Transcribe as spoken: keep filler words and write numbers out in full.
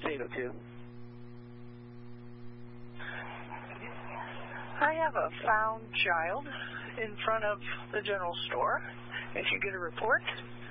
eight oh two. I have a found child in front of the general store. If you get a report.